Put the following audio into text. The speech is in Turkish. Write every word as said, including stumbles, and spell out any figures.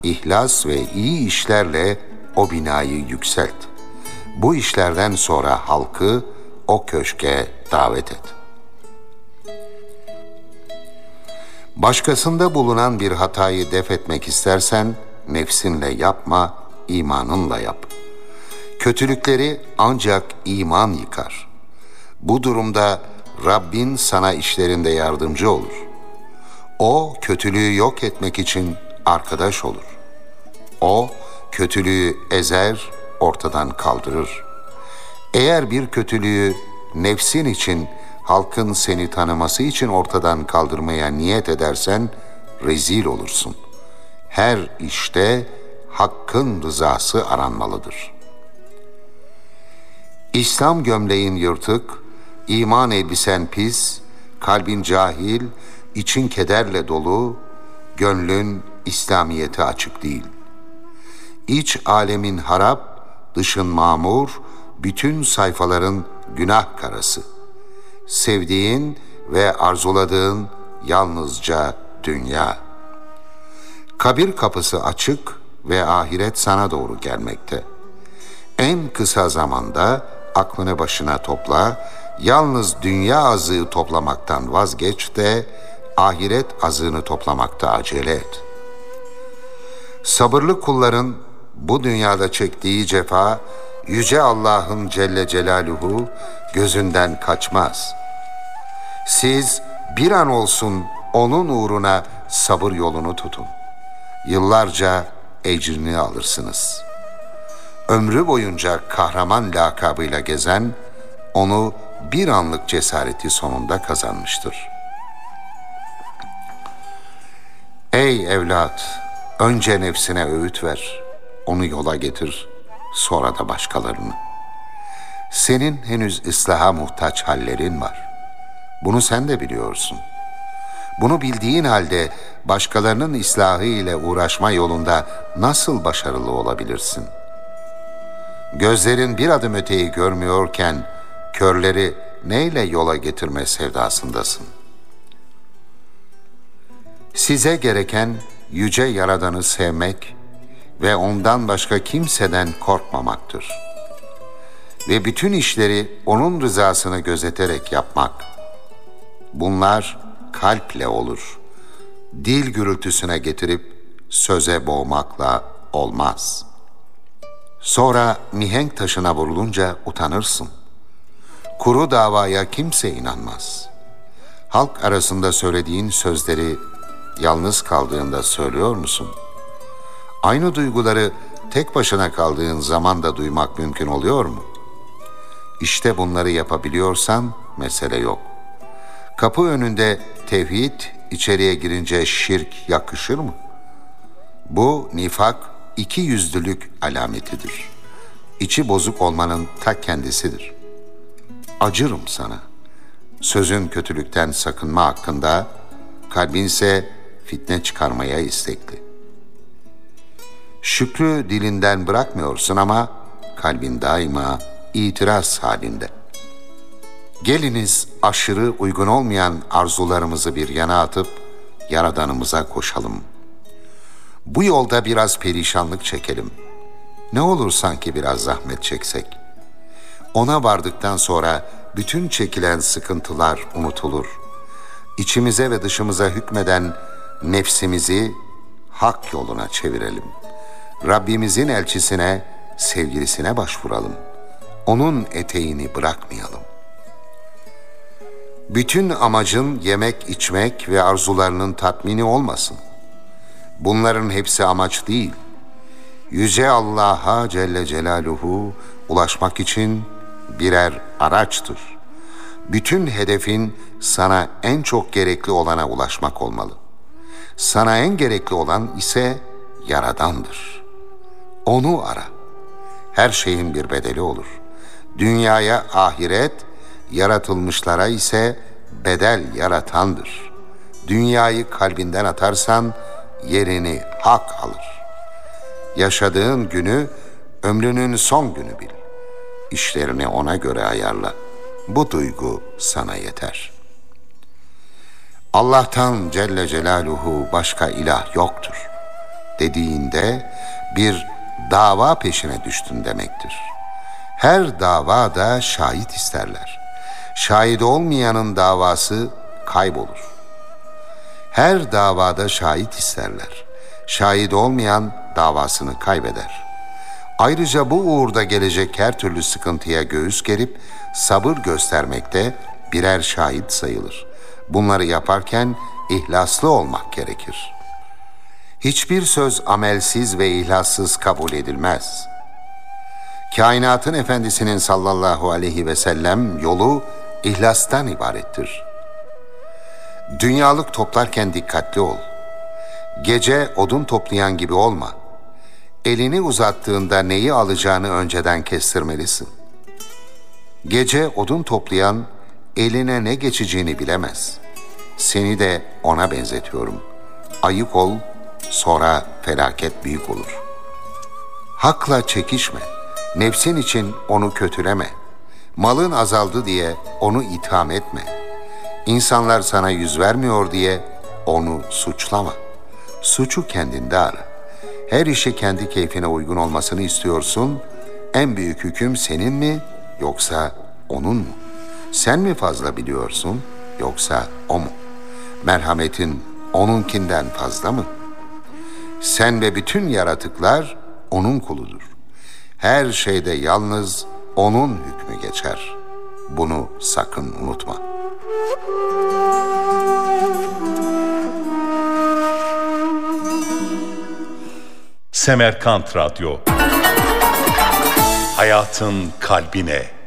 İhlas ve iyi işlerle o binayı yükselt. Bu işlerden sonra halkı o köşke davet et. Başkasında bulunan bir hatayı def etmek istersen nefsinle yapma, imanınla yap. Kötülükleri ancak iman yıkar. Bu durumda Rabbin sana işlerinde yardımcı olur. O kötülüğü yok etmek için arkadaş olur. O kötülüğü ezer, ortadan kaldırır. Eğer bir kötülüğü nefsin için, halkın seni tanıması için ortadan kaldırmaya niyet edersen rezil olursun. Her işte Hakk'ın rızası aranmalıdır. İslam gömleğin yırtık, iman elbisen pis, kalbin cahil, için kederle dolu, gönlün İslamiyete açık değil. İç alemin harap, dışın mamur, bütün sayfaların günah karası. Sevdiğin ve arzuladığın yalnızca dünya. Kabir kapısı açık ve ahiret sana doğru gelmekte. En kısa zamanda aklını başına topla, yalnız dünya azığı toplamaktan vazgeç de ahiret azığını toplamakta acele et. Sabırlı kulların bu dünyada çektiği cefa, Yüce Allah'ın Celle Celaluhu gözünden kaçmaz. Siz bir an olsun onun uğruna sabır yolunu tutun. Yıllarca ecrini alırsınız. Ömrü boyunca kahraman lakabıyla gezen, onu bir anlık cesareti sonunda kazanmıştır. Ey evlat! Önce nefsine öğüt ver, onu yola getir, sonra da başkalarını. Senin henüz ıslaha muhtaç hallerin var. Bunu sen de biliyorsun. Bunu bildiğin halde başkalarının ıslahı ile uğraşma yolunda nasıl başarılı olabilirsin? Gözlerin bir adım öteyi görmüyorken körleri neyle yola getirme sevdasındasın? Size gereken yüce Yaradan'ı sevmek ve ondan başka kimseden korkmamaktır. Ve bütün işleri onun rızasını gözeterek yapmak. Bunlar kalple olur. Dil gürültüsüne getirip söze boğmakla olmaz. Sonra mihenk taşına vurulunca utanırsın. Kuru davaya kimse inanmaz. Halk arasında söylediğin sözleri yalnız kaldığında söylüyor musun? Aynı duyguları tek başına kaldığın zaman da duymak mümkün oluyor mu? İşte bunları yapabiliyorsan mesele yok. Kapı önünde tevhid, içeriye girince şirk yakışır mı? Bu nifak, iki yüzlülük alametidir. İçi bozuk olmanın ta kendisidir. Acırım sana. Sözün kötülükten sakınma hakkında, kalbinse fitne çıkarmaya istekli. Şükrü dilinden bırakmıyorsun ama kalbin daima itiraz halinde. Geliniz aşırı uygun olmayan arzularımızı bir yana atıp Yaradanımıza koşalım. Bu yolda biraz perişanlık çekelim. Ne olur sanki biraz zahmet çeksek. Ona vardıktan sonra bütün çekilen sıkıntılar unutulur. İçimize ve dışımıza hükmeden nefsimizi hak yoluna çevirelim. Rabbimizin elçisine, sevgilisine başvuralım. Onun eteğini bırakmayalım. Bütün amacın yemek, içmek ve arzularının tatmini olmasın. Bunların hepsi amaç değil. Yüce Allah'a Celle Celaluhu ulaşmak için birer araçtır. Bütün hedefin sana en çok gerekli olana ulaşmak olmalı. Sana en gerekli olan ise Yaradan'dır. Onu ara. Her şeyin bir bedeli olur. Dünyaya ahiret, yaratılmışlara ise bedel yaratandır. Dünyayı kalbinden atarsan yerini hak alır. Yaşadığın günü ömrünün son günü bil. İşlerini ona göre ayarla. Bu duygu sana yeter. Allah'tan Celle Celaluhu başka ilah yoktur. dediğinde bir dava peşine düştün demektir. Her davada şahit isterler. Şahit olmayanın davası kaybolur. Her davada şahit isterler. Şahit olmayan davasını kaybeder. Ayrıca bu uğurda gelecek her türlü sıkıntıya göğüs gerip sabır göstermekte birer şahit sayılır. Bunları yaparken ihlaslı olmak gerekir. Hiçbir söz amelsiz ve ihlassız kabul edilmez. Kainatın efendisinin sallallahu aleyhi ve sellem yolu ihlastan ibarettir. Dünyalık toplarken dikkatli ol. Gece odun toplayan gibi olma. Elini uzattığında neyi alacağını önceden kestirmelisin. Gece odun toplayan eline ne geçeceğini bilemez. Seni de ona benzetiyorum. Ayık ol, sonra felaket büyük olur. Hakla çekişme. Nefsin için onu kötüleme. Malın azaldı diye onu itham etme. İnsanlar sana yüz vermiyor diye onu suçlama. Suçu kendinde ara. Her işi kendi keyfine uygun olmasını istiyorsun. En büyük hüküm senin mi yoksa onun mu? Sen mi fazla biliyorsun yoksa o mu? Merhametin onunkinden fazla mı? Sen ve bütün yaratıklar onun kuludur. Her şeyde yalnız onun hükmü geçer. Bunu sakın unutma. Semerkant Radyo. Hayatın kalbine.